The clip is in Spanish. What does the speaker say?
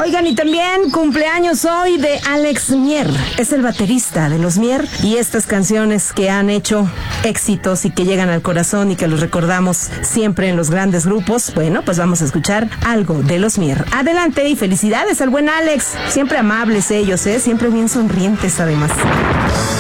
Oigan, y también cumpleaños hoy de Alex Mier. Es el baterista de Los Mier, y estas canciones que han hecho éxitos y que llegan al corazón y que los recordamos siempre en los grandes grupos. Bueno, pues vamos a escuchar algo de Los Mier. Adelante y felicidades al buen Alex. Siempre amables ellos, siempre bien sonrientes además.